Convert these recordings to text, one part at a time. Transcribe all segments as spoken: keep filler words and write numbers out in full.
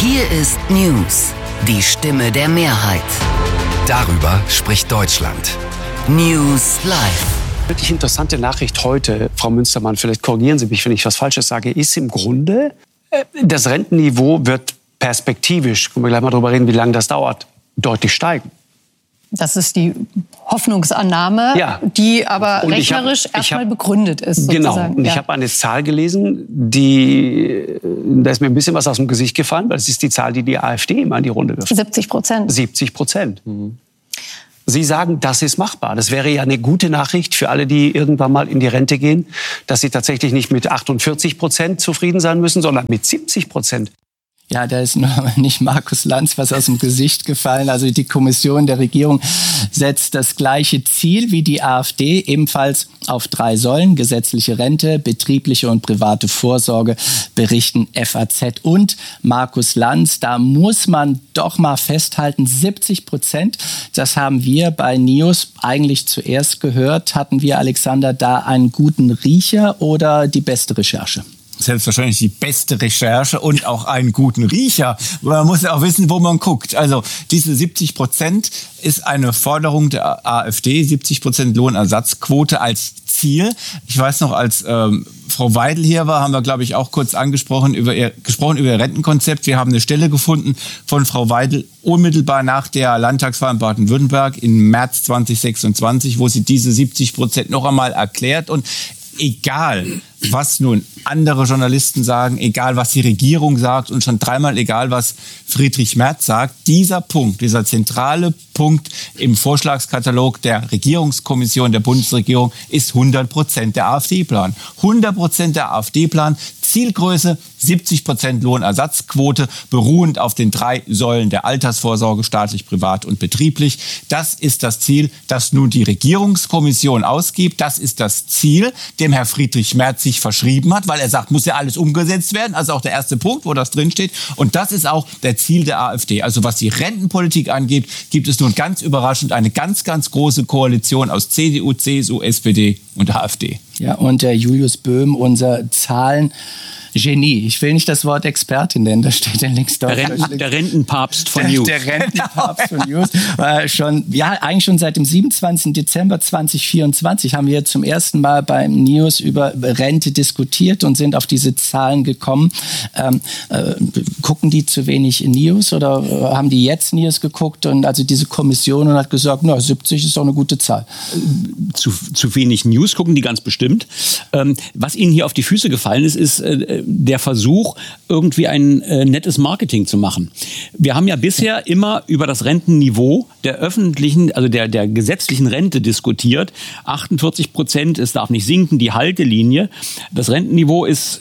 Hier ist News, die Stimme der Mehrheit. Darüber spricht Deutschland. News Live. Wirklich interessante Nachricht heute, Frau Münstermann, vielleicht korrigieren Sie mich, wenn ich was Falsches sage, ist im Grunde, das Rentenniveau wird perspektivisch, können wir gleich mal darüber reden, wie lange das dauert, deutlich steigen. Das ist die Hoffnungsannahme, ja, die aber und rechnerisch erstmal begründet ist. Genau. Sozusagen. Und ich ja. habe eine Zahl gelesen, die, da ist mir ein bisschen was aus dem Gesicht gefallen, weil es ist die Zahl, die die AfD immer in die Runde wirft. siebzig Prozent. siebzig Prozent. Mhm. Sie sagen, das ist machbar. Das wäre ja eine gute Nachricht für alle, die irgendwann mal in die Rente gehen, dass sie tatsächlich nicht mit achtundvierzig Prozent zufrieden sein müssen, sondern mit siebzig Prozent. Ja, da ist nur nicht Markus Lanz was aus dem Gesicht gefallen. Also die Kommission der Regierung setzt das gleiche Ziel wie die AfD, ebenfalls auf drei Säulen: gesetzliche Rente, betriebliche und private Vorsorge, berichten F A Z und Markus Lanz. Da muss man doch mal festhalten, siebzig Prozent, das haben wir bei News eigentlich zuerst gehört. Hatten wir, Alexander, da einen guten Riecher oder die beste Recherche? Selbstverständlich die beste Recherche und auch einen guten Riecher. Man muss ja auch wissen, wo man guckt. Also diese siebzig Prozent ist eine Forderung der AfD, siebzig Prozent Lohnersatzquote als Ziel. Ich weiß noch, als ähm, Frau Weidel hier war, haben wir, glaube ich, auch kurz angesprochen über ihr, gesprochen über ihr Rentenkonzept. Wir haben eine Stelle gefunden von Frau Weidel unmittelbar nach der Landtagswahl in Baden-Württemberg im März zwanzig sechsundzwanzig, wo sie diese siebzig Prozent noch einmal erklärt. Und egal, was nun andere Journalisten sagen, egal, was die Regierung sagt und schon dreimal egal, was Friedrich Merz sagt, dieser Punkt, dieser zentrale Punkt im Vorschlagskatalog der Regierungskommission der Bundesregierung ist hundert Prozent der AfD-Plan. hundert Prozent der AfD-Plan, Zielgröße siebzig Prozent Lohnersatzquote, beruhend auf den drei Säulen der Altersvorsorge, staatlich, privat und betrieblich. Das ist das Ziel, das nun die Regierungskommission ausgibt. Das ist das Ziel, dem Herr Friedrich Merz sich verschrieben hat, weil er sagt, muss ja alles umgesetzt werden. Also auch der erste Punkt, wo das drinsteht. Und das ist auch der Ziel der AfD. Also was die Rentenpolitik angeht, gibt es nun ganz überraschend eine ganz, ganz große Koalition aus C D U, C S U, S P D und AfD. Ja, und der Julius Böhm, unser Zahlen Genie. Ich will nicht das Wort Expertin nennen, das steht in links der, Renten, der Rentenpapst von News. Der, der Rentenpapst von News. Äh, schon, ja, eigentlich schon seit dem siebenundzwanzigsten Dezember zweitausendvierundzwanzig haben wir zum ersten Mal beim News über Rente diskutiert und sind auf diese Zahlen gekommen. Ähm, äh, gucken die zu wenig in News oder äh, haben die jetzt News geguckt und also diese Kommission und hat gesagt, na, siebzig ist doch eine gute Zahl. Zu, zu wenig News gucken die ganz bestimmt. Ähm, was ihnen hier auf die Füße gefallen ist, ist äh, der Versuch, irgendwie ein äh, nettes Marketing zu machen. Wir haben ja bisher immer über das Rentenniveau der öffentlichen, also der, der gesetzlichen Rente diskutiert. achtundvierzig Prozent, es darf nicht sinken, die Haltelinie. Das Rentenniveau ist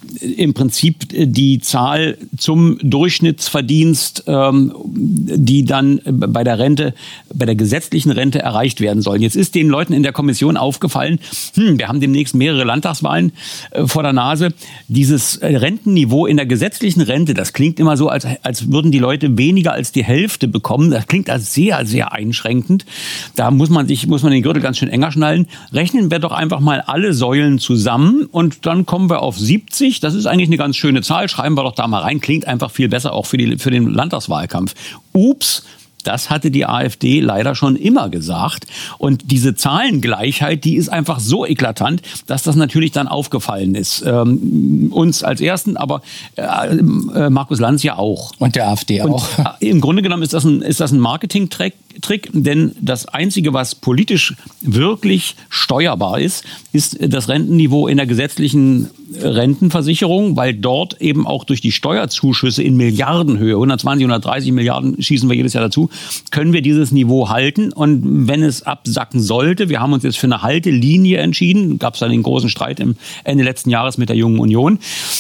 im Prinzip die Zahl zum Durchschnittsverdienst, ähm, die dann bei der Rente, bei der gesetzlichen Rente erreicht werden sollen. Jetzt ist den Leuten in der Kommission aufgefallen, hm, wir haben demnächst mehrere Landtagswahlen äh, vor der Nase. Dieses Rentenniveau in der gesetzlichen Rente, das klingt immer so, als, als würden die Leute weniger als die Hälfte bekommen. Das klingt als sehr, sehr einschränkend. Da muss man sich, muss man den Gürtel ganz schön enger schnallen. Rechnen wir doch einfach mal alle Säulen zusammen und dann kommen wir auf siebzig. Das ist eigentlich eine ganz schöne Zahl. Schreiben wir doch da mal rein. Klingt einfach viel besser auch für, die, für den Landtagswahlkampf. Ups. Das hatte die AfD leider schon immer gesagt. Und diese Zahlengleichheit, die ist einfach so eklatant, dass das natürlich dann aufgefallen ist. Ähm, uns als Ersten, aber äh, äh, Markus Lanz ja auch. Und der AfD auch. Und, äh, im Grunde genommen ist das ein, ist das ein Marketing-Trick, Trick, denn das Einzige, was politisch wirklich steuerbar ist, ist das Rentenniveau in der gesetzlichen Rentenversicherung, weil dort eben auch durch die Steuerzuschüsse in Milliardenhöhe, hundertzwanzig, hundertdreißig Milliarden schießen wir jedes Jahr dazu, können wir dieses Niveau halten. Und wenn es absacken sollte, wir haben uns jetzt für eine Haltelinie entschieden, gab es dann den großen Streit im Ende letzten Jahres mit der Jungen Union,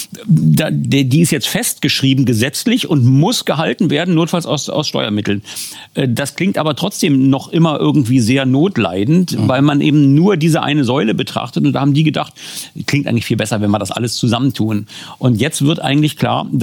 die ist jetzt festgeschrieben gesetzlich und muss gehalten werden, notfalls aus, aus Steuermitteln. Das klingt aber trotzdem noch immer irgendwie sehr notleidend, mhm. weil man eben nur diese eine Säule betrachtet. Und da haben die gedacht, klingt eigentlich viel besser, wenn wir das alles zusammentun. Und jetzt wird eigentlich klar, dass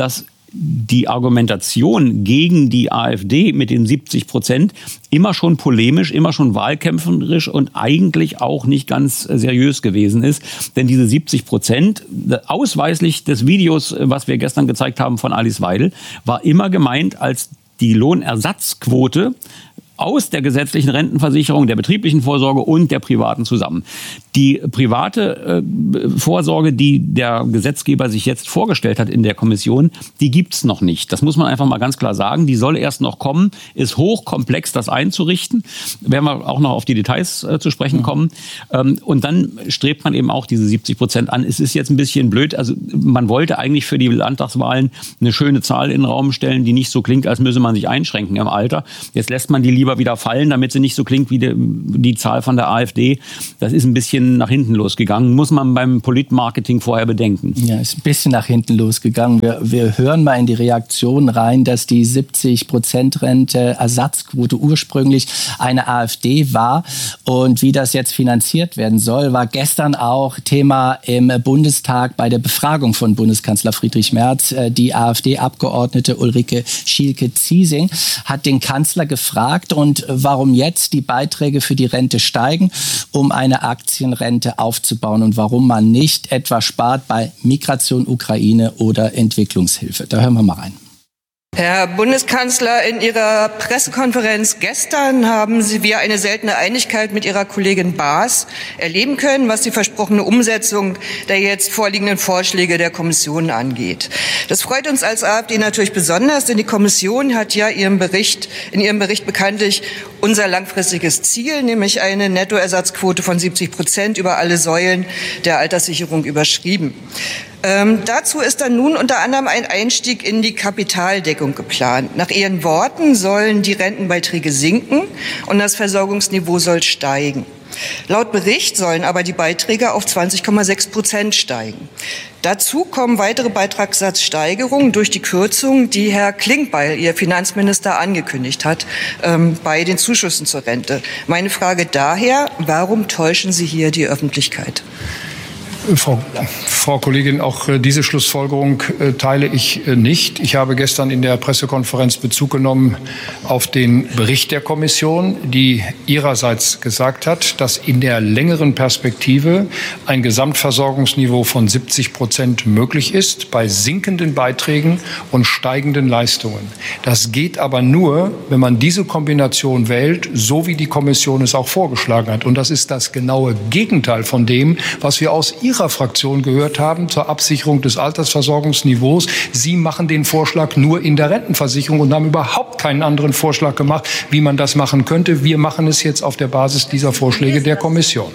die Argumentation gegen die AfD mit den siebzig Prozent immer schon polemisch, immer schon wahlkämpferisch und eigentlich auch nicht ganz seriös gewesen ist. Denn diese siebzig Prozent, ausweislich des Videos, was wir gestern gezeigt haben von Alice Weidel, war immer gemeint als die Lohnersatzquote aus der gesetzlichen Rentenversicherung, der betrieblichen Vorsorge und der privaten zusammen. Die private äh, Vorsorge, die der Gesetzgeber sich jetzt vorgestellt hat in der Kommission, die gibt's noch nicht. Das muss man einfach mal ganz klar sagen. Die soll erst noch kommen. Ist hochkomplex, das einzurichten. Werden wir auch noch auf die Details äh, zu sprechen kommen. Ähm, und dann strebt man eben auch diese siebzig Prozent an. Es ist jetzt ein bisschen blöd. Also man wollte eigentlich für die Landtagswahlen eine schöne Zahl in den Raum stellen, die nicht so klingt, als müsse man sich einschränken im Alter. Jetzt lässt man die lieber wieder fallen, damit sie nicht so klingt wie die, die Zahl von der AfD. Das ist ein bisschen nach hinten losgegangen. Muss man beim Politmarketing vorher bedenken. Ja, ist ein bisschen nach hinten losgegangen. Wir, wir hören mal in die Reaktion rein, dass die siebzig Prozent Rente Ersatzquote ursprünglich eine AfD war. Und wie das jetzt finanziert werden soll, war gestern auch Thema im Bundestag bei der Befragung von Bundeskanzler Friedrich Merz. Die AfD-Abgeordnete Ulrike Schielke-Ziesing hat den Kanzler gefragt, und warum jetzt die Beiträge für die Rente steigen, um eine Aktienrente aufzubauen, und warum man nicht etwa spart bei Migration, Ukraine oder Entwicklungshilfe. Da hören wir mal rein. Herr Bundeskanzler, in Ihrer Pressekonferenz gestern haben Sie wir eine seltene Einigkeit mit Ihrer Kollegin Baas erleben können, was die versprochene Umsetzung der jetzt vorliegenden Vorschläge der Kommission angeht. Das freut uns als AfD natürlich besonders, denn die Kommission hat ja ihrem Bericht, in ihrem Bericht bekanntlich unser langfristiges Ziel, nämlich eine Nettoersatzquote von siebzig Prozent über alle Säulen der Alterssicherung überschrieben. Ähm, dazu ist dann nun unter anderem ein Einstieg in die Kapitaldeckung geplant. Nach Ihren Worten sollen die Rentenbeiträge sinken und das Versorgungsniveau soll steigen. Laut Bericht sollen aber die Beiträge auf zwanzig Komma sechs Prozent steigen. Dazu kommen weitere Beitragssatzsteigerungen durch die Kürzung, die Herr Klingbeil, Ihr Finanzminister, angekündigt hat, ähm, bei den Zuschüssen zur Rente. Meine Frage daher, warum täuschen Sie hier die Öffentlichkeit? Frau, Frau Kollegin, auch äh, diese Schlussfolgerung äh, teile ich äh, nicht. Ich habe gestern in der Pressekonferenz Bezug genommen auf den Bericht der Kommission, die ihrerseits gesagt hat, dass in der längeren Perspektive ein Gesamtversorgungsniveau von siebzig Prozent möglich ist bei sinkenden Beiträgen und steigenden Leistungen. Das geht aber nur, wenn man diese Kombination wählt, so wie die Kommission es auch vorgeschlagen hat. Und das ist das genaue Gegenteil von dem, was wir aus Ihrer Fraktion gehört haben zur Absicherung des Altersversorgungsniveaus. Sie machen den Vorschlag nur in der Rentenversicherung und haben überhaupt keinen anderen Vorschlag gemacht, wie man das machen könnte. Wir machen es jetzt auf der Basis dieser Vorschläge der Kommission.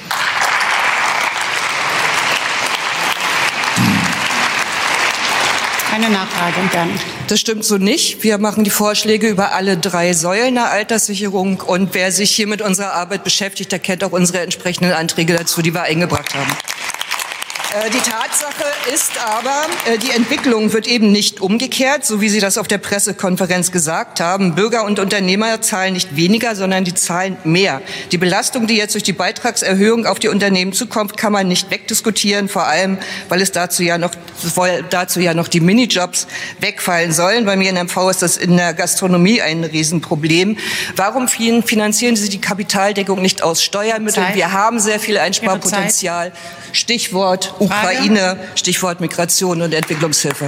Eine Nachfrage, dann. Das stimmt so nicht. Wir machen die Vorschläge über alle drei Säulen der Alterssicherung. Und wer sich hier mit unserer Arbeit beschäftigt, der kennt auch unsere entsprechenden Anträge dazu, die wir eingebracht haben. Die Tatsache ist aber, die Entwicklung wird eben nicht umgekehrt, so wie Sie das auf der Pressekonferenz gesagt haben. Bürger und Unternehmer zahlen nicht weniger, sondern die zahlen mehr. Die Belastung, die jetzt durch die Beitragserhöhung auf die Unternehmen zukommt, kann man nicht wegdiskutieren, vor allem, weil es dazu ja noch, weil dazu ja noch die Minijobs wegfallen sollen. Bei mir in M V ist das in der Gastronomie ein Riesenproblem. Warum finanzieren Sie die Kapitaldeckung nicht aus Steuermitteln? Zeit. Wir haben sehr viel Einsparpotenzial. Stichwort Ukraine, Stichwort Migration und Entwicklungshilfe.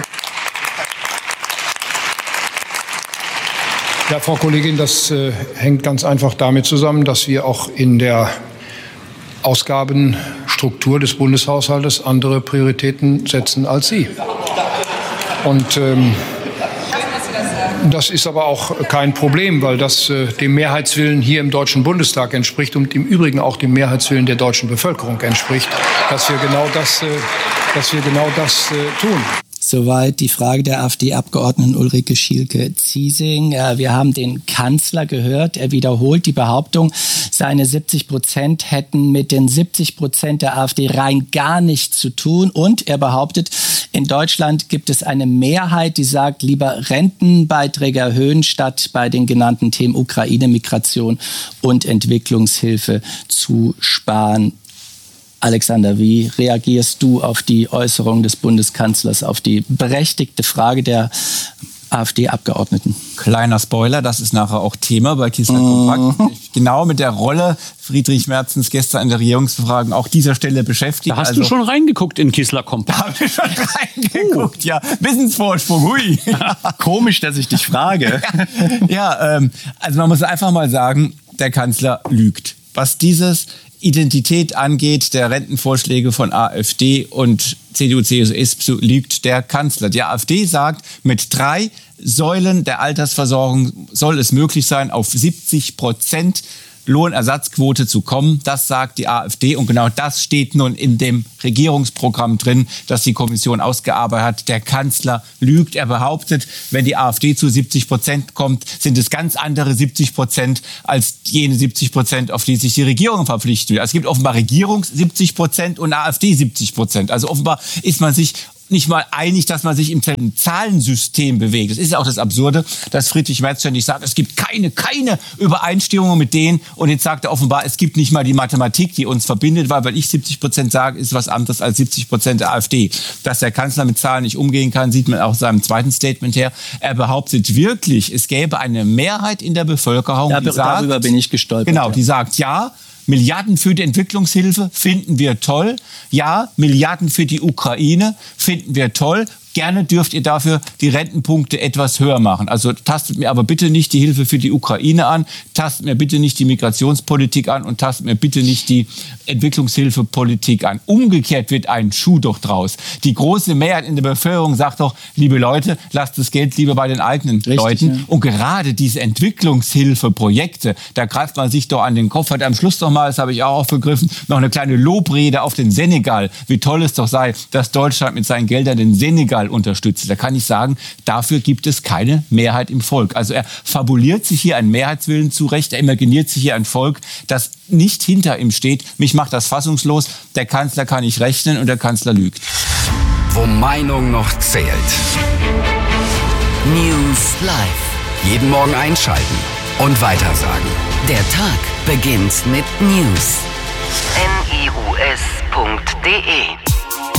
Ja, Frau Kollegin, das äh, hängt ganz einfach damit zusammen, dass wir auch in der Ausgabenstruktur des Bundeshaushaltes andere Prioritäten setzen als Sie. Und ähm, das ist aber auch kein Problem, weil das äh, dem Mehrheitswillen hier im Deutschen Bundestag entspricht und im Übrigen auch dem Mehrheitswillen der deutschen Bevölkerung entspricht, dass wir genau das, äh, dass wir genau das äh, tun. Soweit die Frage der AfD-Abgeordneten Ulrike Schielke-Ziesing. Wir haben den Kanzler gehört. Er wiederholt die Behauptung, seine siebzig Prozent hätten mit den siebzig Prozent der AfD rein gar nichts zu tun. Und er behauptet, in Deutschland gibt es eine Mehrheit, die sagt, lieber Rentenbeiträge erhöhen, statt bei den genannten Themen Ukraine, Migration und Entwicklungshilfe zu sparen. Alexander, wie reagierst du auf die Äußerung des Bundeskanzlers, auf die berechtigte Frage der AfD-Abgeordneten? Kleiner Spoiler, das ist nachher auch Thema bei Kissler Kompakt. Mm. Genau mit der Rolle Friedrich Merzens gestern in der Regierungsbefragung auch dieser Stelle beschäftigt. Da hast also, du schon reingeguckt in Kissler Kompakt. Da habe ich schon reingeguckt, uh. ja. Wissensvorsprung, hui. Komisch, dass ich dich frage. ja, ähm, also man muss einfach mal sagen, der Kanzler lügt. Was dieses Identität angeht, der Rentenvorschläge von AfD und C D U, C S U, S P D, lügt der Kanzler. Die AfD sagt, mit drei Säulen der Altersversorgung soll es möglich sein, auf siebzig Prozent Lohnersatzquote zu kommen. Das sagt die AfD und genau das steht nun in dem Regierungsprogramm drin, das die Kommission ausgearbeitet hat. Der Kanzler lügt. Er behauptet, wenn die AfD zu siebzig Prozent kommt, sind es ganz andere siebzig Prozent als jene siebzig Prozent, auf die sich die Regierung verpflichtet will. Es gibt offenbar Regierungs siebzig Prozent und AfD siebzig Prozent. Also offenbar ist man sich nicht mal einig, dass man sich im Zahlensystem bewegt. Das ist ja auch das Absurde, dass Friedrich Merz ständig sagt, es gibt keine, keine Übereinstimmung mit denen. Und jetzt sagt er offenbar, es gibt nicht mal die Mathematik, die uns verbindet, weil, weil ich siebzig Prozent sage, ist was anderes als siebzig Prozent der AfD. Dass der Kanzler mit Zahlen nicht umgehen kann, sieht man auch in seinem zweiten Statement her. Er behauptet wirklich, es gäbe eine Mehrheit in der Bevölkerung, ja, die sagt, darüber bin ich gestolpert. Genau, die sagt, ja, Milliarden für die Entwicklungshilfe finden wir toll. Ja, Milliarden für die Ukraine finden wir toll. Gerne dürft ihr dafür die Rentenpunkte etwas höher machen. Also tastet mir aber bitte nicht die Hilfe für die Ukraine an, tastet mir bitte nicht die Migrationspolitik an und tastet mir bitte nicht die Entwicklungshilfepolitik an. Umgekehrt wird ein Schuh doch draus. Die große Mehrheit in der Bevölkerung sagt doch, liebe Leute, lasst das Geld lieber bei den eigenen Richtig, Leuten. Ja. Und gerade diese Entwicklungshilfeprojekte, da greift man sich doch an den Kopf. Hat am Schluss doch mal, das habe ich auch aufgegriffen, noch eine kleine Lobrede auf den Senegal. Wie toll es doch sei, dass Deutschland mit seinen Geldern den Senegal unterstützt. Da kann ich sagen, dafür gibt es keine Mehrheit im Volk. Also er fabuliert sich hier einen Mehrheitswillen zurecht, er imaginiert sich hier ein Volk, das nicht hinter ihm steht. Mich macht das fassungslos. Der Kanzler kann nicht rechnen und der Kanzler lügt. Wo Meinung noch zählt. News Live. Jeden Morgen einschalten und weitersagen. Der Tag beginnt mit News. N I U S punkt D E